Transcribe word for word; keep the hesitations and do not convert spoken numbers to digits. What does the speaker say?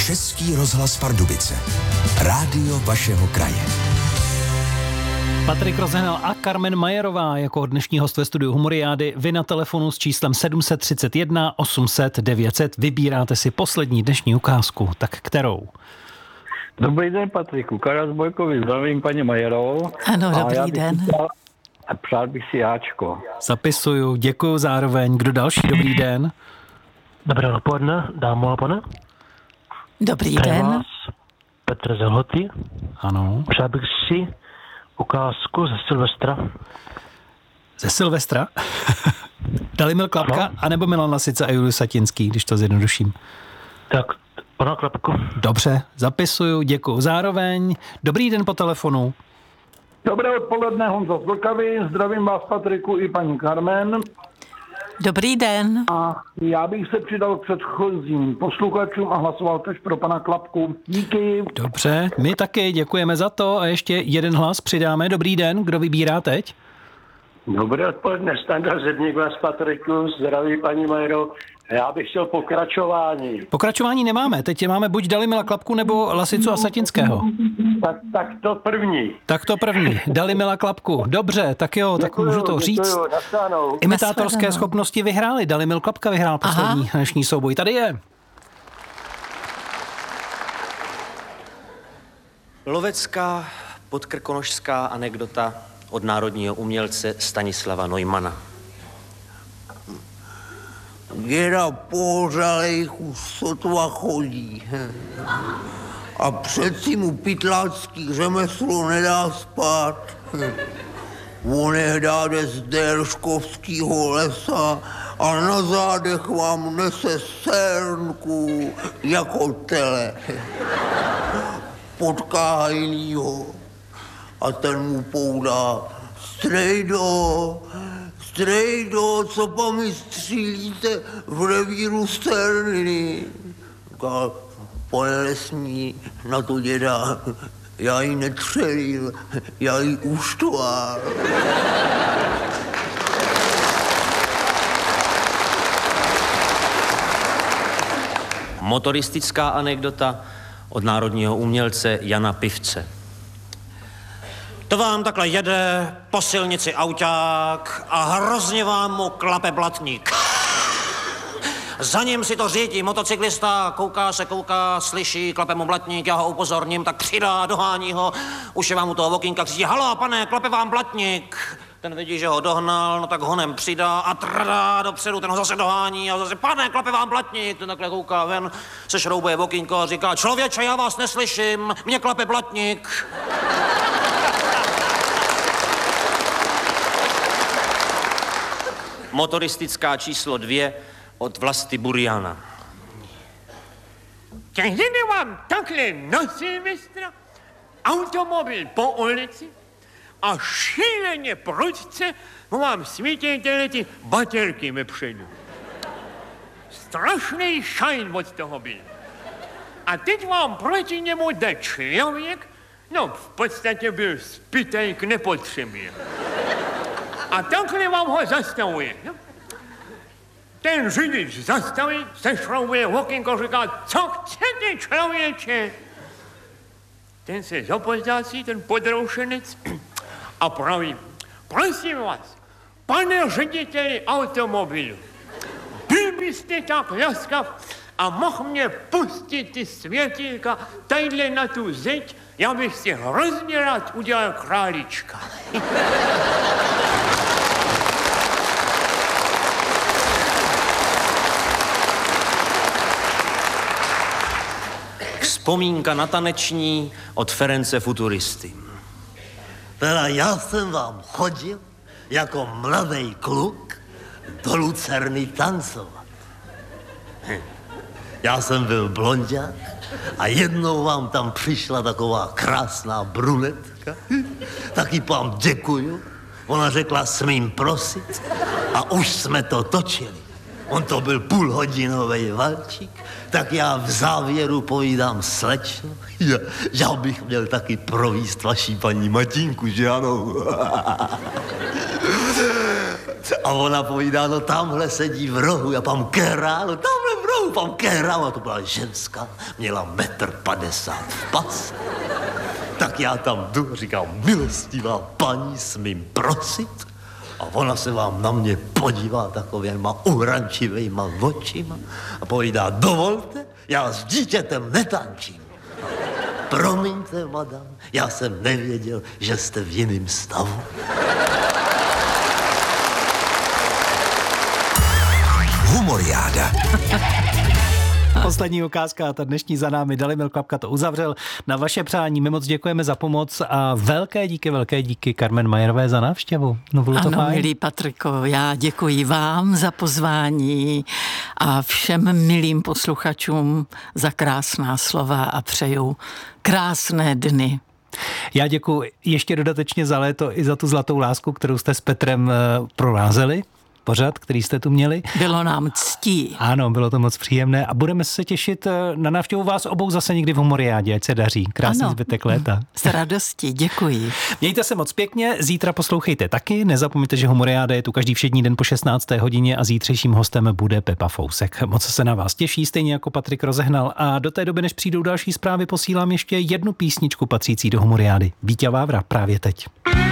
Český rozhlas Pardubice. Rádio vašeho kraje. Patrik Rozehnal a Carmen Majerová jako dnešní host ve studiu Humoriády. Vy na telefonu s číslem sedm set třicet jedna osm set devět set vybíráte si poslední dnešní ukázku. Tak kterou? Dobrý den, Patriku. Karel z Bojkovi. Zdravím paní Majerovou. Ano, dobrý den. A přál bych si jáčko. Zapisuju, děkuju zároveň. Kdo další? Dobrý den. Dobré odpoledne, dámo a pane. Dobrý den. Vás Petr Zelhotý. Ano. Přál bych si ukázku ze Silvestra. Ze Silvestra? Dalimil Klapka, no. Anebo Milan Lasica a Julius Satinský, když to zjednoduším. Tak, pana Klapku. Dobře, zapisuju, děkuju zároveň. Dobrý den po telefonu. Dobré odpoledne, Honza z Vltavy. Zdravím vás, Patriku, i paní Carmen. Dobrý den. A já bych se přidal k předchozím posluchačům a hlasoval tež pro pana Klapku. Díky. Dobře, my taky děkujeme za to a ještě jeden hlas přidáme. Dobrý den, kdo vybírá teď? Dobré odpoledne, Standa Zedník vás, Patriku, zdraví paní Majero. Já bych chtěl pokračování. Pokračování nemáme, teď máme buď Dalimila Klapku nebo Lasicu a Satinského. Tak, tak to první. Tak to první, Dalimila Klapku. Dobře, tak jo, tak děkuju, můžu to říct. Děkuju, nastánou. Imitátorské Nastánou. schopnosti vyhráli, Dalimil Klapka vyhrál poslední Aha. dnešní souboj. Tady je. Lovecká podkrkonošská anekdota od národního umělce Stanislava Neumana. Děda pohřalejch už sotva chodí. A přeci mu pytlácký řemeslo nedá spát. Onehda jde z Dérškovskýho lesa a na zádech vám nese sérnku jako tele. Potká hajnýho a ten mu poudá: strejdo, strejdo, co pa mi střílíte v revíru Sterniny? Říká: pane lesní, na to děda, já ji netřelil, já ji uštval. Motoristická anekdota od národního umělce Jana Pivce. To vám takhle jede po silnici auták a hrozně vám mu klape blatník. Za ním si to řídí motocyklista, kouká se, kouká, slyší, klape mu blatník, já ho upozorním, tak přidá, dohání ho, už je vám u toho okýnka, řídí: halo, pane, klape vám blatník. Ten vidí, že ho dohnal, no tak honem přidá a trdá dopředu, ten ho zase dohání a zase: pane, klape vám blatník. Ten takhle kouká ven, se šroubuje okýnko a říká: člověče, já vás neslyším, mě klape blatník. Motoristická číslo dvě od Vlasty Buriana. Když vám takhle na Silvestra automobil po ulici a šíleně prudce vám svítí tyhle ty baterky vepředu. Strašný šajn od toho byl. A teď vám proti němu jde člověk, no v podstatě byl zbytej k nepotřebě. A takhle vám ho zastavuje. No? Ten řidič zastaví, sešroubuje okýnko, říká: co chcete, člověče? Ten se zapozdácí, ten podroušenec, a praví: prosím vás, pane řediteli automobilu, byl byste tak laskav a mohl mě pustit ty světýlka tadyhle na tu zeď, já bych si hrozně rád udělal králička. Vzpomínka na taneční od Ference Futuristy. Teda já jsem vám chodil jako mladý kluk do Lucerny tancovat. Já jsem byl blonďák a jednou vám tam přišla taková krásná brunetka. Taky vám děkuju. Ona řekla: smím prosit. A už jsme to točili. On to byl půlhodinový valčík, tak já v závěru povídám: slečno, já, já bych měl taky províst vaší paní Matinku, že ano? A ona povídá: no tamhle sedí v rohu, já pám král, tamhle v rohu, pan Kehrava, to byla ženská, měla metr padesát v pas. Tak já tam jdu, říkám, milostivá paní, smím prosit? A ona se vám na mě podívá takovýma uhrančivýma očima a povídá, dovolte, já s dítětem netančím. Promiňte, madam, já jsem nevěděl, že jste v jiném stavu. Humoriáda. Poslední ukázka, ta dnešní za námi, Dalimil Klapka to uzavřel. Na vaše přání my moc děkujeme za pomoc a velké díky, velké díky Carmen Mayerové za návštěvu. No, bylo to ano, fajn. milý Patriko, já děkuji vám za pozvání a všem milým posluchačům za krásná slova a přeju krásné dny. Já děkuji ještě dodatečně za léto i za tu zlatou lásku, kterou jste s Petrem provázeli. Pořad, který jste tu měli. Bylo nám ctí. Ano, bylo to moc příjemné a budeme se těšit na návštěvu vás obou zase někdy v Humoriádě, ať se daří. Krásný ano. Zbytek léta. S radostí, děkuji. Mějte se moc pěkně, zítra poslouchejte taky, nezapomeňte, že Humoriáda je tu každý všední den po šestnácté hodině a zítřejším hostem bude Pepa Fousek. Moc se na vás těší, stejně jako Patrik Rozehnal a do té doby, než přijdou další zprávy, posílám ještě jednu písničku patřící do Humoriády. Víťa Vávra právě teď.